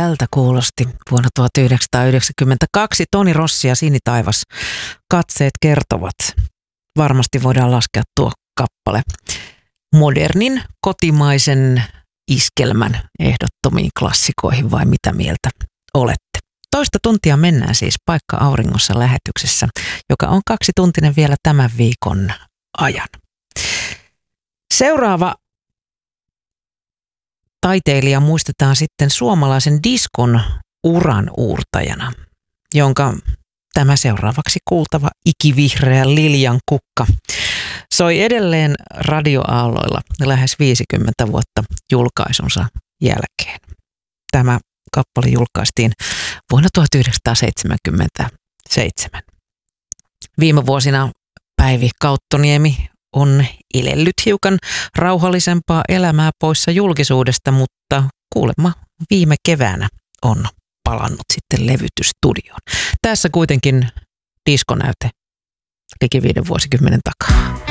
tältä kuulosti vuonna 1992 Toni Rossi ja Sinitaivas. Katseet kertovat. Varmasti voidaan laskea tuo kappale modernin kotimaisen iskelmän ehdottomiin klassikoihin, vai mitä mieltä olette? Toista tuntia mennään siis Paikka Auringossa -lähetyksessä, joka on 2-tuntinen vielä tämän viikon ajan. Seuraava taiteilija muistetaan sitten suomalaisen diskon uran uurtajana, jonka tämä seuraavaksi kuultava ikivihreä Liljan kukka soi edelleen radioaalloilla lähes 50 vuotta julkaisunsa jälkeen. Tämä kappale julkaistiin vuonna 1977. Viime vuosina Päivi Kauttoniemi on elellyt hiukan rauhallisempaa elämää poissa julkisuudesta, mutta kuulemma viime keväänä on palannut sitten levytysstudioon. Tässä kuitenkin diskonäyte liki 5 vuosikymmenen takaa.